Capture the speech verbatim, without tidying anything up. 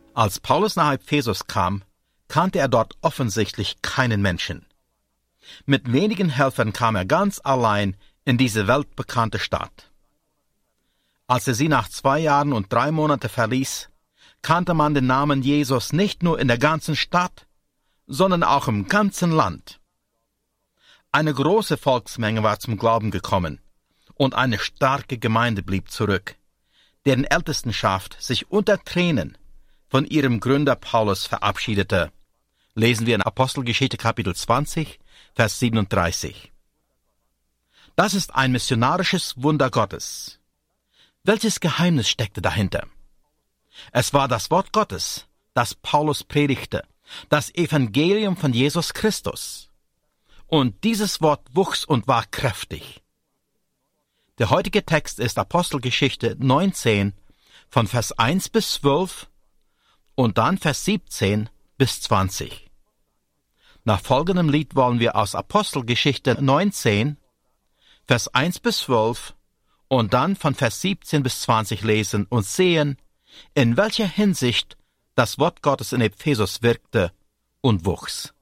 Als Paulus nach Ephesus kam, kannte er dort offensichtlich keinen Menschen. Mit wenigen Helfern kam er ganz allein in diese weltbekannte Stadt. Als er sie nach zwei Jahren und drei Monaten verließ, kannte man den Namen Jesus nicht nur in der ganzen Stadt, sondern auch im ganzen Land. Eine große Volksmenge war zum Glauben gekommen, und eine starke Gemeinde blieb zurück, deren Ältestenschaft sich unter Tränen von ihrem Gründer Paulus verabschiedete. Lesen wir in Apostelgeschichte Kapitel zwanzig, Vers siebenunddreißig. Das ist ein missionarisches Wunder Gottes. Welches Geheimnis steckte dahinter? Es war das Wort Gottes, das Paulus predigte, das Evangelium von Jesus Christus. Und dieses Wort wuchs und war kräftig. Der heutige Text ist Apostelgeschichte neunzehn, von Vers eins bis zwölf und dann Vers siebzehn bis zwanzig. Nach folgendem Lied wollen wir aus Apostelgeschichte neunzehn, Vers eins bis zwölf und dann von Vers siebzehn bis zwanzig lesen und sehen, in welcher Hinsicht das Wort Gottes in Ephesus wirkte und wuchs.